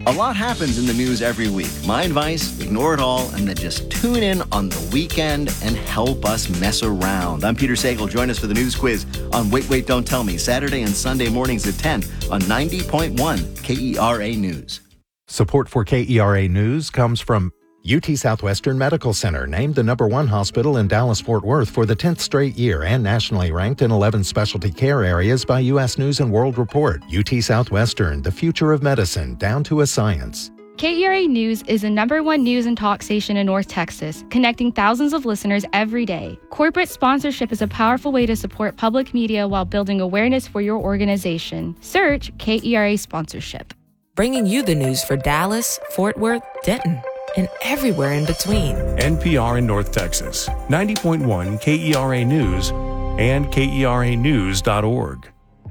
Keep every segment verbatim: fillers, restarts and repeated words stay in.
A lot happens in the news every week. My advice, ignore it all and then just tune in on the weekend and help us mess around. I'm Peter Sagal. Join us for the news quiz on Wait, Wait, Don't Tell Me, Saturday and Sunday mornings at ten on ninety point one K E R A News. Support for K E R A News comes from U T Southwestern Medical Center, named the number one hospital in Dallas-Fort Worth for the tenth straight year and nationally ranked in eleven specialty care areas by U S News and World Report. U T Southwestern, the future of medicine, down to a science. K E R A News is the number one news and talk station in North Texas, connecting thousands of listeners every day. Corporate sponsorship is a powerful way to support public media while building awareness for your organization. Search K E R A Sponsorship. Bringing you the news for Dallas, Fort Worth, Denton, and everywhere in between. N P R in North Texas, ninety point one K E R A News and K E R A news dot org.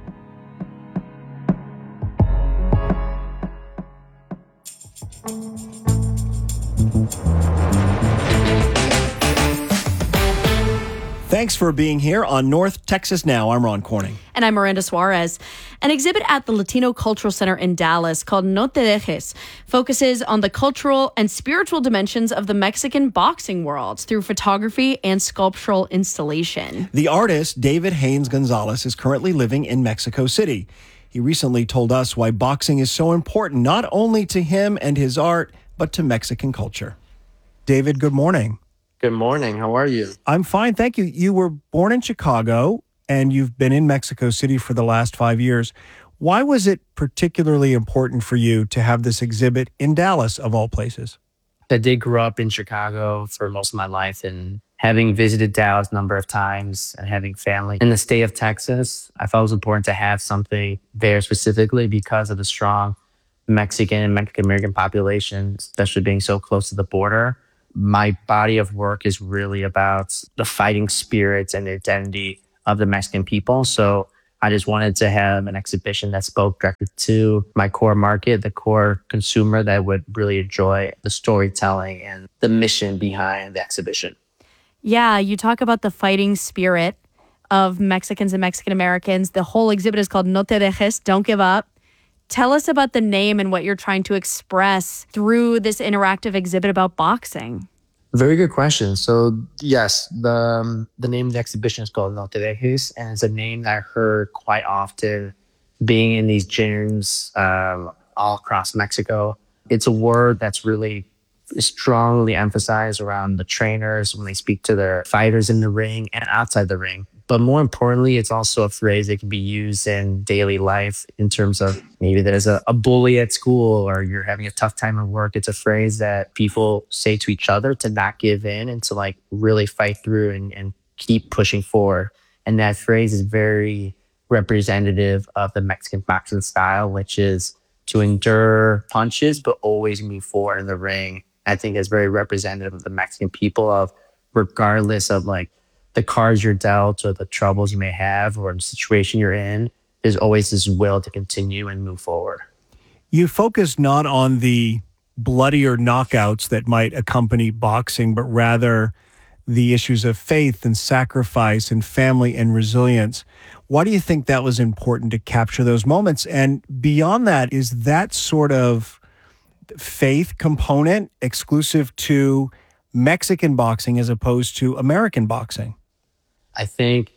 Thanks for being here on North Texas Now. I'm Ron Corning. And I'm Miranda Suarez. An exhibit at the Latino Cultural Center in Dallas called No Te Dejes focuses on the cultural and spiritual dimensions of the Mexican boxing world through photography and sculptural installation. The artist, David Haynes Gonzalez, is currently living in Mexico City. He recently told us why boxing is so important, not only to him and his art, but to Mexican culture. David, good morning. Good morning. How are you? I'm fine, thank you. You were born in Chicago, and you've been in Mexico City for the last five years. Why was it particularly important for you to have this exhibit in Dallas, of all places? I did grow up in Chicago for most of my life, and having visited Dallas a number of times and having family in the state of Texas, I thought it was important to have something there specifically because of the strong Mexican and Mexican-American population, especially being so close to the border. My body of work is really about the fighting spirits and the identity of the Mexican people. So I just wanted to have an exhibition that spoke directly to my core market, the core consumer that would really enjoy the storytelling and the mission behind the exhibition. Yeah, you talk about the fighting spirit of Mexicans and Mexican Americans. The whole exhibit is called No Te Dejes, Don't Give Up. Tell us about the name and what you're trying to express through this interactive exhibit about boxing. Very good question. So yes, the um, the name of the exhibition is called No Te Dejes, and it's a name that I heard quite often being in these gyms um, all across Mexico. It's a word that's really strongly emphasized around the trainers when they speak to their fighters in the ring and outside the ring. But more importantly, it's also a phrase that can be used in daily life in terms of maybe there's a, a bully at school or you're having a tough time at work. It's a phrase that people say to each other to not give in and to like really fight through and, and keep pushing forward. And that phrase is very representative of the Mexican boxing style, which is to endure punches, but always move forward in the ring. I think it's very representative of the Mexican people of regardless of like the cards you're dealt or the troubles you may have or the situation you're in, there's always this will to continue and move forward. You focus not on the bloodier knockouts that might accompany boxing, but rather the issues of faith and sacrifice and family and resilience. Why do you think that was important to capture those moments? And beyond that, is that sort of faith component exclusive to Mexican boxing as opposed to American boxing? I think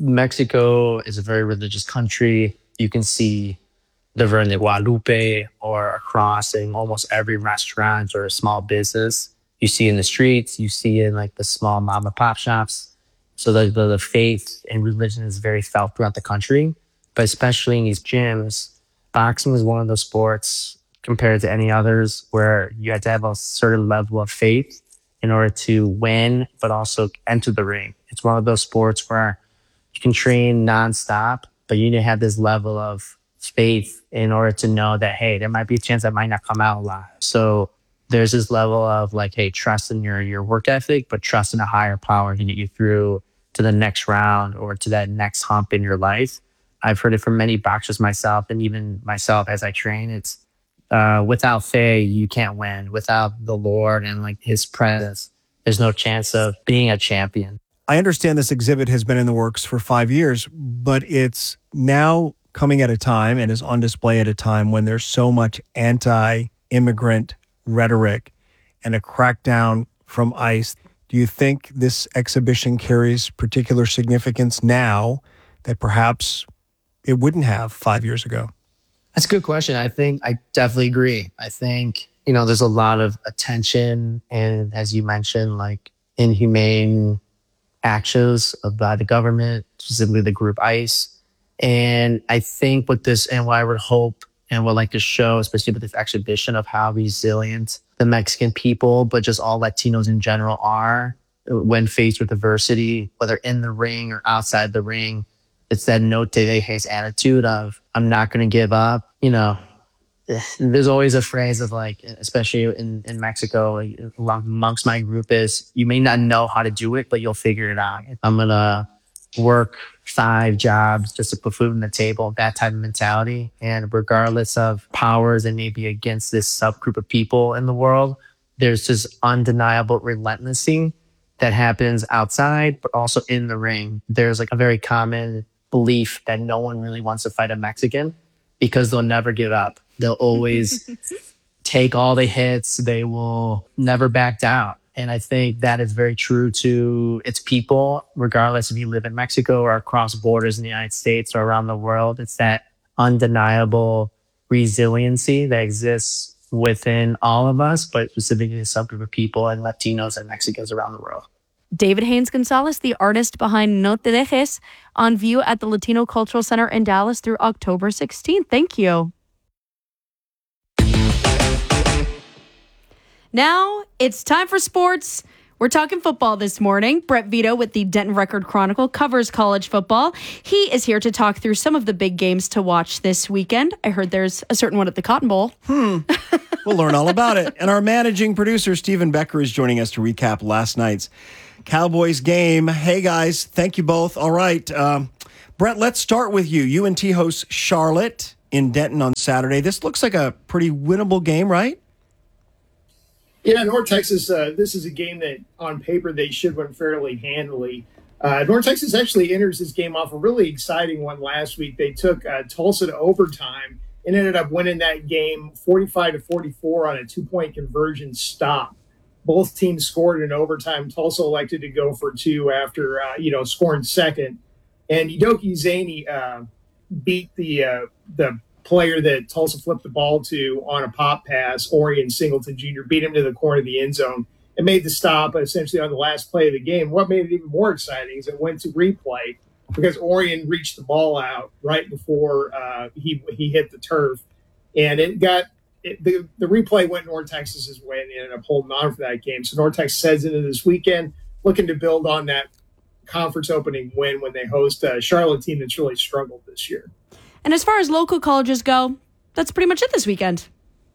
Mexico is a very religious country. You can see the Virgen de Guadalupe or across in almost every restaurant or small business. You see in the streets, you see in like the small mom and pop shops. So the, the, the faith and religion is very felt throughout the country, but especially in these gyms, boxing is one of those sports compared to any others where you have to have a certain level of faith in order to win, but also enter the ring. It's one of those sports where you can train nonstop, but you need to have this level of faith in order to know that, hey, there might be a chance I might not come out alive. So there's this level of like, hey, trust in your, your work ethic, but trust in a higher power to get you through to the next round or to that next hump in your life. I've heard it from many boxers myself, and even myself as I train, it's Uh, without faith, you can't win. Without the Lord and like his presence, there's no chance of being a champion. I understand this exhibit has been in the works for five years, but it's now coming at a time and is on display at a time when there's so much anti anti-immigrant rhetoric and a crackdown from ICE. Do you think this exhibition carries particular significance now that perhaps it wouldn't have five years ago? That's a good question. I think I definitely agree. I think, you know, there's a lot of attention and, as you mentioned, like inhumane actions by the government, specifically the group ICE. And I think what this and what I would hope and would like to show, especially with this exhibition, of how resilient the Mexican people, but just all Latinos in general, are when faced with adversity, whether in the ring or outside the ring. It's that no te dejes attitude of, I'm not going to give up. You know, there's always a phrase of like, especially in, in Mexico, like, amongst my group is, you may not know how to do it, but you'll figure it out. I'm going to work five jobs just to put food on the table, that type of mentality. And regardless of powers that may be against this subgroup of people in the world, there's this undeniable relentlessness that happens outside, but also in the ring. There's like a very common belief that no one really wants to fight a Mexican because they'll never give up. They'll always take all the hits. They will never back down. And I think that is very true to its people, regardless if you live in Mexico or across borders in the United States or around the world. It's that undeniable resiliency that exists within all of us, but specifically a subgroup of people and Latinos and Mexicans around the world. David Haynes Gonzalez, the artist behind No Te Dejes, on view at the Latino Cultural Center in Dallas through October sixteenth. Thank you. Now it's time for sports. We're talking football this morning. Brett Vito with the Denton Record Chronicle covers college football. He is here to talk through some of the big games to watch this weekend. I heard there's a certain one at the Cotton Bowl. Hmm. We'll learn all about it. And our managing producer, Stephen Becker, is joining us to recap last night's Cowboys game. Hey, guys. Thank you both. All right. Um, Brett, let's start with you. U N T hosts Charlotte in Denton on Saturday. This looks like a pretty winnable game, right? Yeah, North Texas, uh, this is a game that on paper they should win fairly handily. Uh, North Texas actually enters this game off a really exciting one last week. They took uh, Tulsa to overtime and ended up winning that game forty-five to forty-four on a two-point conversion stop. Both teams scored in overtime. Tulsa elected to go for two after, uh, you know, scoring second. And Udoka Uzeni uh, beat the uh, the player that Tulsa flipped the ball to on a pop pass, Orion Singleton Junior, beat him to the corner of the end zone and made the stop essentially on the last play of the game. What made it even more exciting is it went to replay because Orion reached the ball out right before uh, he he hit the turf. And it got it, the, the replay went North Texas's way and they ended up holding on for that game. So North Texas heads into this weekend looking to build on that conference opening win when they host a Charlotte team that's really struggled this year. And as far as local colleges go, that's pretty much it this weekend.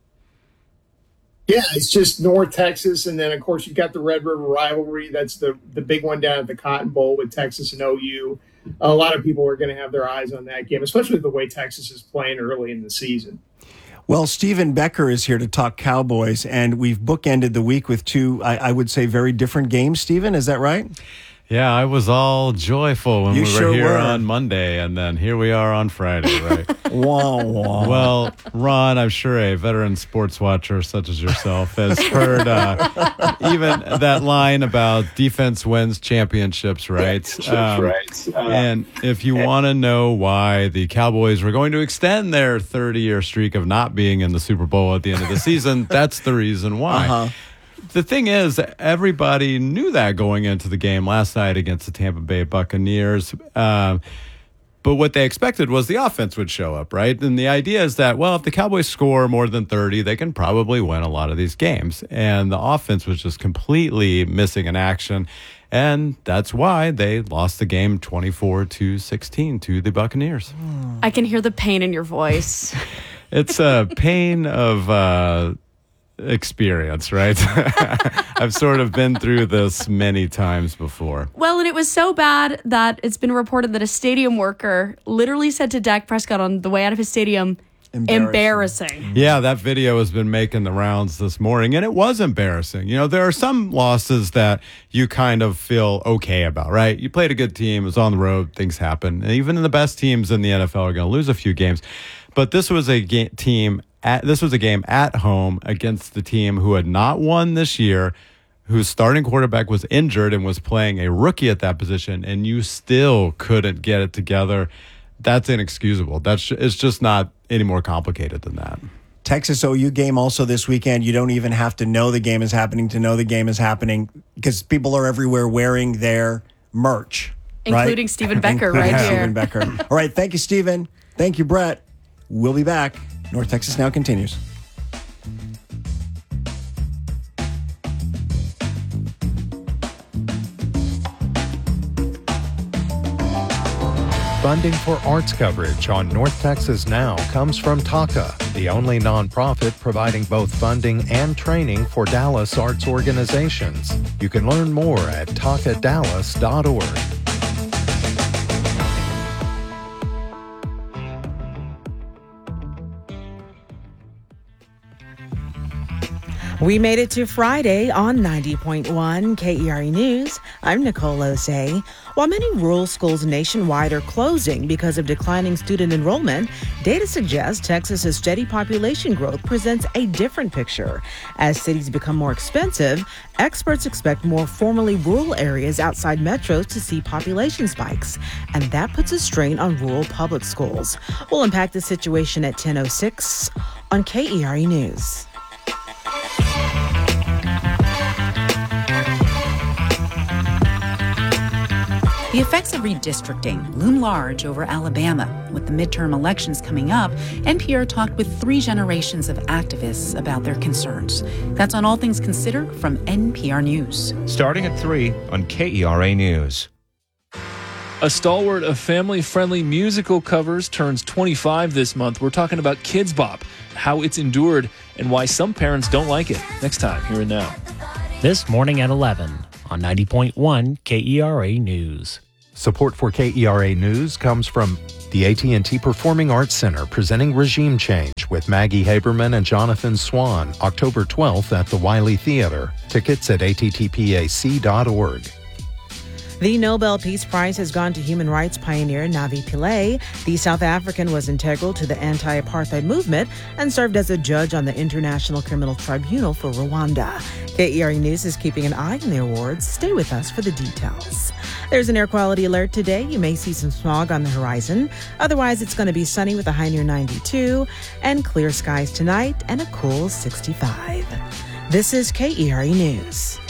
Yeah, it's just North Texas. And then, of course, you've got the Red River rivalry. That's the, the big one down at the Cotton Bowl with Texas and O U. A lot of people are going to have their eyes on that game, especially the way Texas is playing early in the season. Well, Stephen Becker is here to talk Cowboys, and we've bookended the week with two, I, I would say, very different games. Stephen, is that right? Yeah, I was all joyful when you we were sure here were. on Monday, and then here we are on Friday, right? Wah, wah. Well, Ron, I'm sure a veteran sports watcher such as yourself has heard uh, even that line about defense wins championships, right? Championships, Um, right. Uh, and if you want to know why the Cowboys were going to extend their thirty-year streak of not being in the Super Bowl at the end of the season, that's the reason why. Uh-huh. The thing is, everybody knew that going into the game last night against the Tampa Bay Buccaneers. Um, but what they expected was the offense would show up, right? And the idea is that, well, if the Cowboys score more than thirty, they can probably win a lot of these games. And the offense was just completely missing in action. And that's why they lost the game twenty-four to sixteen to the Buccaneers. I can hear the pain in your voice. It's a pain of... Uh, experience, right? I've sort of been through this many times before. Well, and it was so bad that it's been reported that a stadium worker literally said to Dak Prescott on the way out of his stadium, embarrassing. embarrassing. Yeah, that video has been making the rounds this morning, and it was embarrassing. You know, there are some losses that you kind of feel okay about, right? You played a good team, it was on the road, things happen. And even the best teams in the N F L are going to lose a few games. But this was a ga- team at, this was a game at home against the team who had not won this year, whose starting quarterback was injured and was playing a rookie at that position, and you still couldn't get it together. That's inexcusable. That's it's just not any more complicated than that. Texas O U game also this weekend. You don't even have to know the game is happening to know the game is happening because people are everywhere wearing their merch. Including right? Stephen Becker right here. Stephen Becker. All right. Thank you, Stephen. Thank you, Brett. We'll be back. North Texas Now continues. Funding for arts coverage on North Texas Now comes from TACA, the only nonprofit providing both funding and training for Dallas arts organizations. You can learn more at taca dallas dot org. We made it to Friday on ninety point one K E R E News. I'm Nicole Osei. While many rural schools nationwide are closing because of declining student enrollment, data suggests Texas's steady population growth presents a different picture. As cities become more expensive, experts expect more formerly rural areas outside metros to see population spikes, and that puts a strain on rural public schools. We'll unpack the situation at ten oh six on K E R E News. The effects of redistricting loom large over Alabama. With the midterm elections coming up, N P R talked with three generations of activists about their concerns. That's on All Things Considered from N P R News. Starting at three on K E R A News. A stalwart of family-friendly musical covers turns twenty-five this month. We're talking about Kids Bop, how it's endured, and why some parents don't like it. Next time, here and now. This morning at eleven on ninety point one K E R A News. Support for K E R A News comes from the A T and T Performing Arts Center presenting Regime Change with Maggie Haberman and Jonathan Swan, October twelfth at the Wiley Theater. Tickets at A T T P A C dot org. The Nobel Peace Prize has gone to human rights pioneer Navi Pillay. The South African was integral to the anti-apartheid movement and served as a judge on the International Criminal Tribunal for Rwanda. K E R E News is keeping an eye on the awards. Stay with us for the details. There's an air quality alert today. You may see some smog on the horizon. Otherwise, it's going to be sunny with a high near ninety-two and clear skies tonight and a cool sixty-five. This is K E R E News.